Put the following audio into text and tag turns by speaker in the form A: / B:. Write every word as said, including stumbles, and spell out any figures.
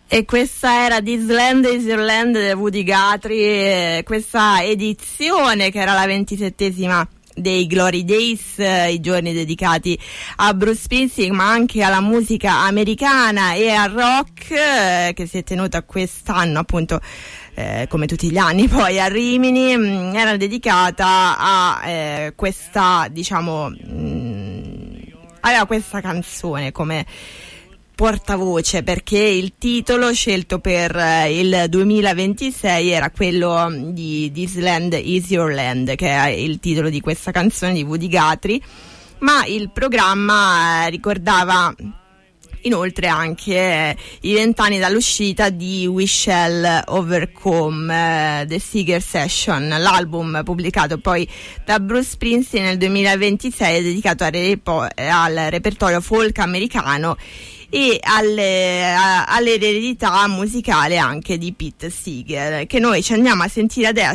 A: E questa era This Land Is Your Land di Woody Guthrie, questa edizione che era la ventisettesima dei Glory Days, i giorni dedicati a Bruce Springsteen ma anche alla musica americana e al rock, eh, che si è tenuta quest'anno appunto eh, come tutti gli anni poi a Rimini. Mh, era dedicata a eh, questa, diciamo, mh, aveva questa canzone come portavoce, perché il titolo scelto per eh, il duemilaventisei era quello di This Land Is Your Land, che è il titolo di questa canzone di Woody Guthrie, ma il programma eh, ricordava inoltre anche eh, i vent'anni dall'uscita di We Shall Overcome, eh, The Seeger Session, l'album pubblicato poi da Bruce Springsteen nel duemilaventisei, dedicato al, repo- al repertorio folk americano e alle, a, all'eredità musicale anche di Pete Seeger, che noi ci andiamo a sentire adesso